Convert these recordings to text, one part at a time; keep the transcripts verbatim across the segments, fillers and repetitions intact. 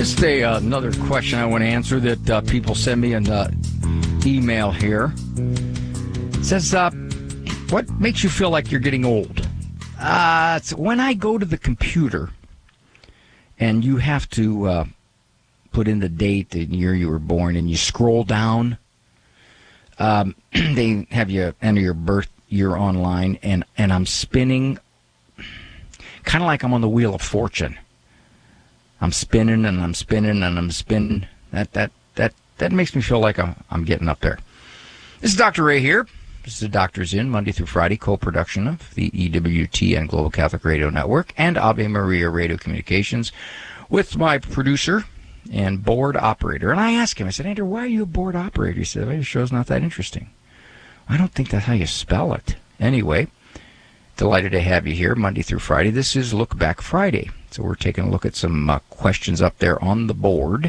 Just a, uh, another question I want to answer that uh, people send me an uh, email here. It says, uh, what makes you feel like you're getting old? Uh, it's when I go to the computer and you have to uh, put in the date, the year you were born, and you scroll down. Um, they have you enter your birth year online, and, and I'm spinning kind of like I'm on the Wheel of Fortune. I'm spinning and I'm spinning and I'm spinning. That that that that makes me feel like I'm I'm getting up there. This is Doctor Ray here. This is the Doctor's In, Monday through Friday, co-production of the E W T N Global Catholic Radio Network and Ave Maria Radio Communications with my producer and board operator. And I asked him, I said, Andrew, why are you a board operator? He said, well, your show's not that interesting. I don't think that's how you spell it. Anyway, delighted to have you here Monday through Friday. This is Look Back Friday. So we're taking a look at some uh, questions up there on the board.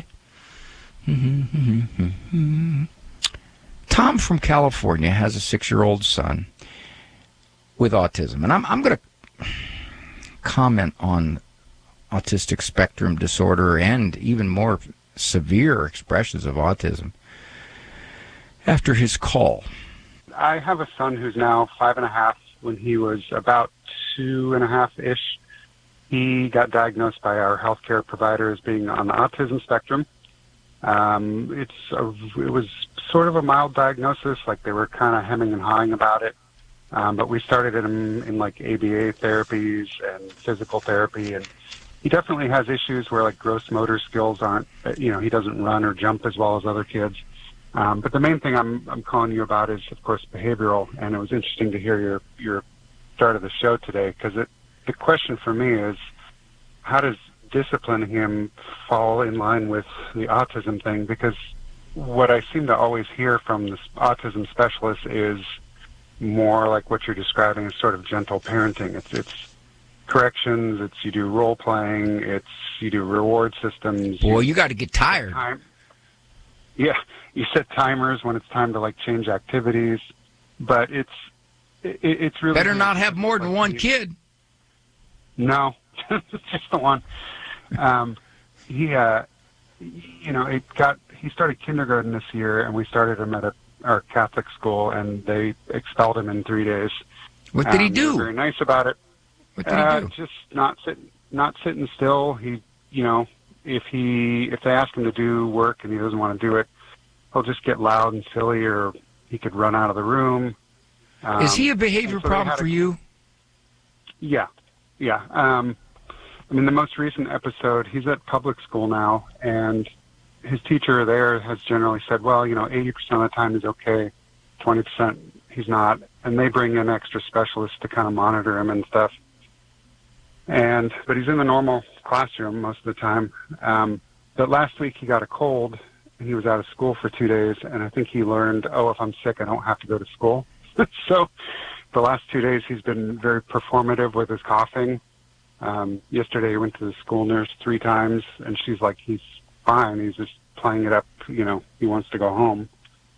Tom from California has a six-year-old son with autism. And I'm, I'm going to comment on autistic spectrum disorder and even more severe expressions of autism after his call. I have a son who's now five and a half. When he was about two and a half-ish, he got diagnosed by our healthcare provider as being on the autism spectrum. Um, it's a, it was sort of a mild diagnosis, like they were kind of hemming and hawing about it. Um, but we started him in like A B A therapies and physical therapy, and he definitely has issues where like gross motor skills aren't, you know, he doesn't run or jump as well as other kids. Um, but the main thing I'm I'm calling you about is, of course, behavioral, and it was interesting to hear your your start of the show today, because it the question for me is, how does disciplining him fall in line with the autism thing? Because what I seem to always hear from the autism specialist is more like what you're describing as sort of gentle parenting. It's it's corrections, it's you do role playing, it's you do reward systems. Boy, you, you got to get tired. Time, yeah, you set timers when it's time to like change activities, but it's it, it's really better not have more than like one you, kid. No, just the one. Um, he, uh, you know, it got. He started kindergarten this year, and we started him at a, our Catholic school, and they expelled him in three days. What did um, he do? They were very nice about it. What did uh, he do? Just not sitting, not sitting still. He, you know, if he if they ask him to do work and he doesn't want to do it, he'll just get loud and silly, or he could run out of the room. Um, Is he a behavior so problem for a, you? Yeah, yeah. Um, I mean, the most recent episode, he's at public school now, and his teacher there has generally said, well, you know, eighty percent of the time he's okay, twenty percent he's not, and they bring in extra specialists to kind of monitor him and stuff. And but he's in the normal classroom most of the time. Um, but last week he got a cold, and he was out of school for two days, and I think he learned, oh, if I'm sick, I don't have to go to school. So the last two days he's been very performative with his coughing. Um, yesterday he went to the school nurse three times, and she's like, he's fine. He's just playing it up. You know, he wants to go home.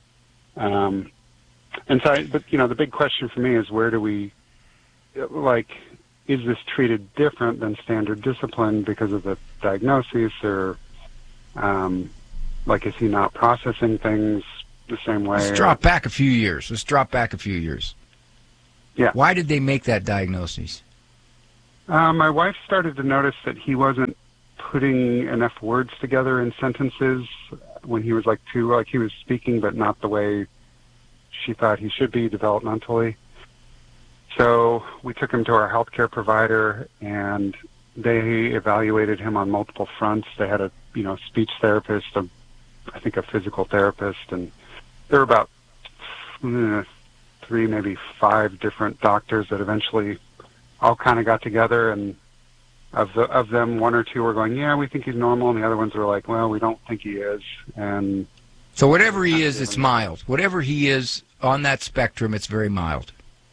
Um, and so, I, but, you know, the big question for me is, where do we, like, is this treated different than standard discipline because of the diagnosis, or, um, like, is he not processing things the same way? Let's drop back a few years. Let's drop back a few years. Yeah. Why did they make that diagnosis? Uh, my wife started to notice that he wasn't putting enough words together in sentences when he was like two. Like, he was speaking, but not the way she thought he should be developmentally. So we took him to our healthcare provider, and they evaluated him on multiple fronts. They had a, you know, speech therapist, a, I think a physical therapist, and there were about uh, three, maybe five different doctors that eventually all kind of got together, and of the of them, one or two were going, yeah, we think he's normal, and the other ones were like, well, we don't think he is. And so whatever he is, it's mild. Whatever he is on that spectrum, it's very mild.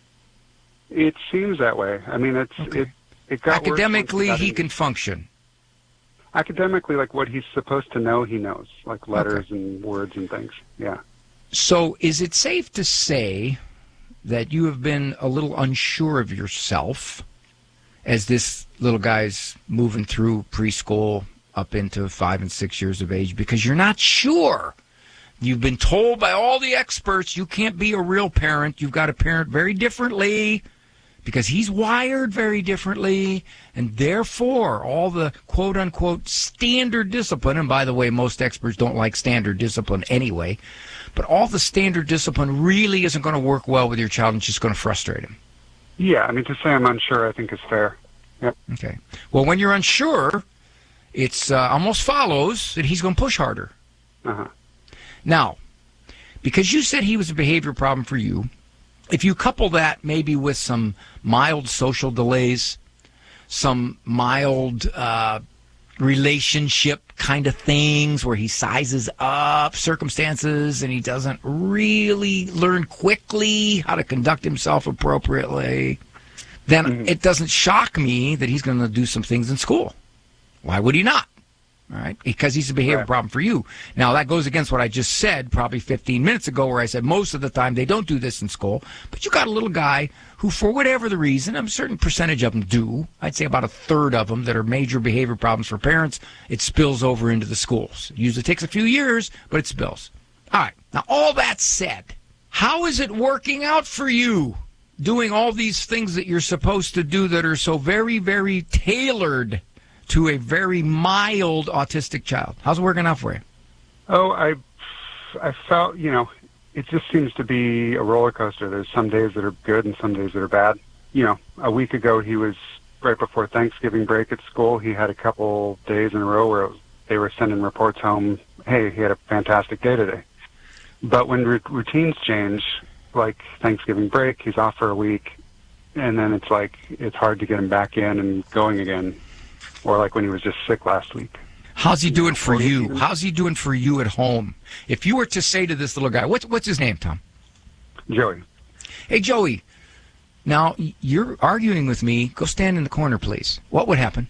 It seems that way. I mean, it's Okay. it it got academically worse he in, can function. Academically, like what he's supposed to know, he knows, like letters Okay. and words and things. Yeah. So is it safe to say that you have been a little unsure of yourself as this little guy's moving through preschool, up into five and six years of age because you're not sure. You've been told by all the experts you can't be a real parent. You've got to parent very differently because he's wired very differently. And therefore, all the quote-unquote standard discipline, and by the way, most experts don't like standard discipline anyway, but all the standard discipline really isn't going to work well with your child and it's just going to frustrate him. Yeah, I mean, to say I'm unsure I think is fair. Yep. Okay. Well, when you're unsure, it's uh, almost follows that he's going to push harder. Uh-huh. Now, because you said he was a behavior problem for you, if you couple that maybe with some mild social delays, some mild uh, relationship kind of things where he sizes up circumstances and he doesn't really learn quickly how to conduct himself appropriately, then mm-hmm. it doesn't shock me that he's going to do some things in school. Why would he not? All right, because he's a behavior right. problem for you. Now, that goes against what I just said probably fifteen minutes ago where I said most of the time they don't do this in school. But you got a little guy who, for whatever the reason, a certain percentage of them do. I'd say about a third of them that are major behavior problems for parents. It spills over into the schools. It usually takes a few years, but it spills. All right, now all that said, how is it working out for you doing all these things that you're supposed to do that are so very, very tailored to a very mild autistic child? How's it working out for you? Oh, I, I felt, you know, it just seems to be a roller coaster. There's some days that are good and some days that are bad. You know, a week ago he was, right before Thanksgiving break at school, he had a couple days in a row where it was, they were sending reports home, hey, he had a fantastic day today. But when r- routines change, like Thanksgiving break, he's off for a week, and then it's like it's hard to get him back in and going again. Or like when he was just sick last week. How's he doing for you? How's he doing for you at home? If you were to say to this little guy, what's what's his name, Tom? Joey. Hey, Joey. Now, you're arguing with me. Go stand in the corner, please. What would happen?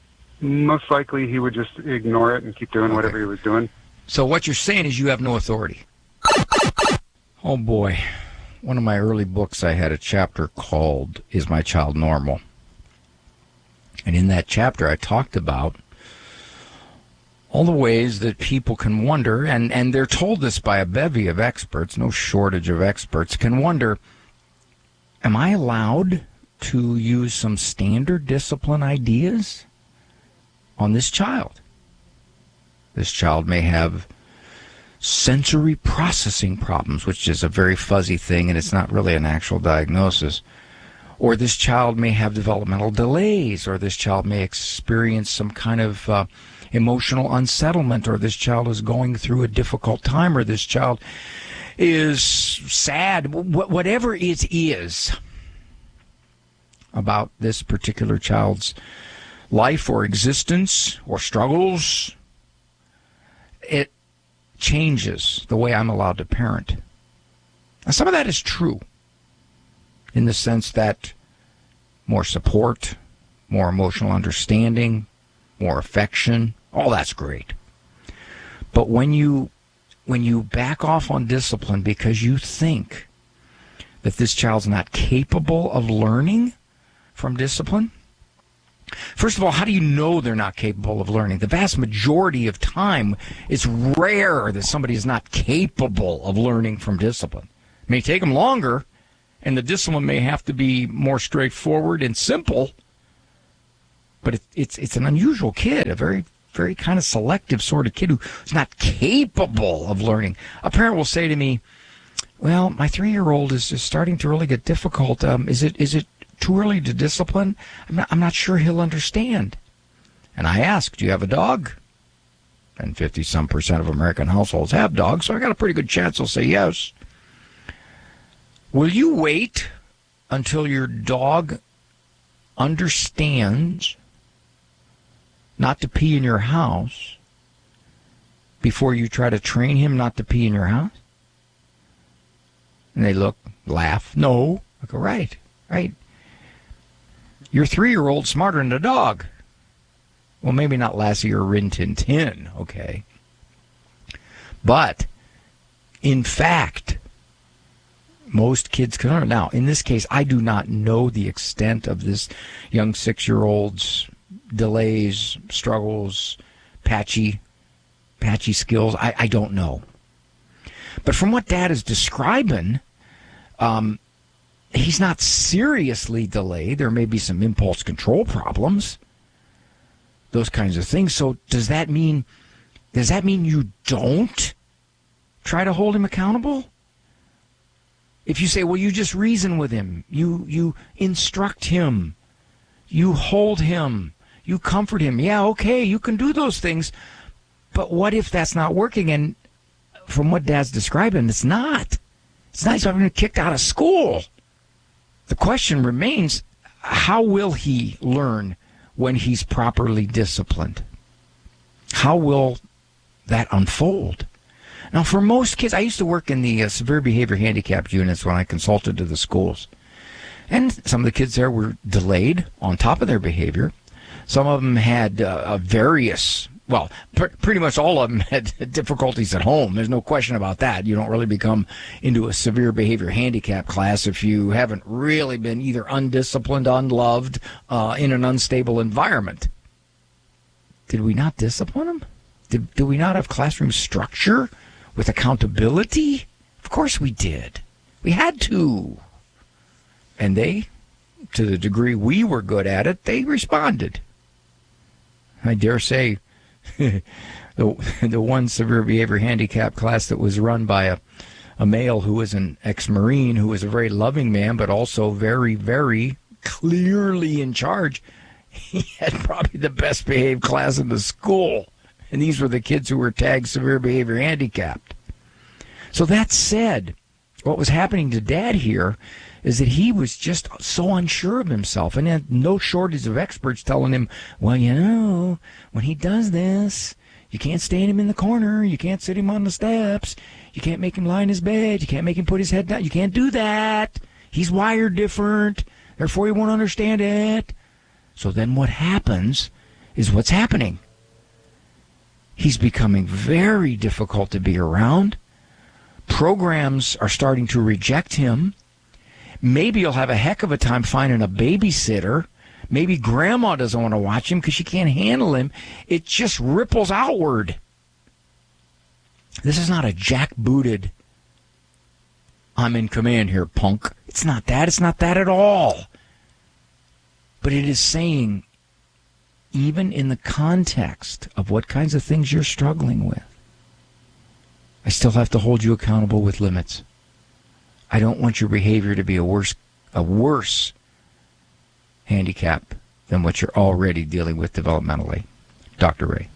Most likely he would just ignore it and keep doing okay. whatever he was doing. So what you're saying is you have no authority. Oh, boy. One of my early books, I had a chapter called Is My Child Normal? And in that chapter, I talked about all the ways that people can wonder, and, and they're told this by a bevy of experts, no shortage of experts, can wonder, am I allowed to use some standard discipline ideas on this child? This child may have sensory processing problems, which is a very fuzzy thing, and it's not really an actual diagnosis. Or this child may have developmental delays, or this child may experience some kind of uh, emotional unsettlement, or this child is going through a difficult time, or this child is sad. Wh- whatever it is about this particular child's life or existence or struggles, it changes the way I'm allowed to parent. Now, some of that is true, in the sense that more support, more emotional understanding, more affection, all that's great. But when you when you back off on discipline because you think that this child's not capable of learning from discipline, first of all, how do you know they're not capable of learning? The vast majority of time, it's rare that somebody is not capable of learning from discipline. It may take them longer, and the discipline may have to be more straightforward and simple, but it, it's it's an unusual kid, a very, very kind of selective sort of kid who's not capable of learning. A parent will say to me, well, my three-year-old is, is starting to really get difficult. Um, is it is it too early to discipline? I'm not, I'm not sure he'll understand. And I ask, do you have a dog? And fifty-some percent of American households have dogs, so I got a pretty good chance he'll say yes. Will you wait until your dog understands not to pee in your house before you try to train him not to pee in your house? And they look, laugh. No. I go, right, right. Your three-year-old's smarter than a dog. Well, maybe not Lassie or Rin Tin Tin, okay. But, in fact, most kids can learn. Now, in this case, I do not know the extent of this young six-year-old's delays, struggles, patchy, patchy skills. I, I don't know. But from what Dad is describing, um, he's not seriously delayed. There may be some impulse control problems, those kinds of things. So does that mean, does that mean you don't try to hold him accountable? If you say, well, you just reason with him, you you instruct him, you hold him, you comfort him. Yeah, okay, you can do those things. But what if that's not working? And from what Dad's describing, it's not. It's not. He's having kicked out of school. The question remains, how will he learn when he's properly disciplined? How will that unfold? Now, for most kids, I used to work in the uh, severe behavior handicapped units when I consulted to the schools. And some of the kids there were delayed on top of their behavior. Some of them had uh, various, well, pr- pretty much all of them had difficulties at home. There's no question about that. You don't really become into a severe behavior handicap class if you haven't really been either undisciplined, unloved, uh, in an unstable environment. Did we not discipline them? Did, did we not have classroom structure with accountability? Of course we did. We had to. And they, to the degree we were good at it, they responded. I dare say the the one severe behavior handicap class that was run by a, a male who was an ex-Marine, who was a very loving man, but also very, very clearly in charge, he had probably the best behaved class in the school. And these were the kids who were tagged severe behavior handicapped. So that said, what was happening to Dad here is that he was just so unsure of himself, and had no shortage of experts telling him, well, you know, when he does this, you can't stand him in the corner, you can't sit him on the steps, you can't make him lie in his bed, you can't make him put his head down, you can't do that. He's wired different, therefore he won't understand it. So then what happens is what's happening. He's becoming very difficult to be around. Programs are starting to reject him. Maybe you'll have a heck of a time finding a babysitter. Maybe grandma doesn't want to watch him because she can't handle him. It just ripples outward. This is not a jackbooted, I'm in command here, punk. It's not that. It's not that at all. But it is saying, even in the context of what kinds of things you're struggling with, I still have to hold you accountable with limits. I don't want your behavior to be a worse, a worse handicap than what you're already dealing with developmentally. Doctor Ray.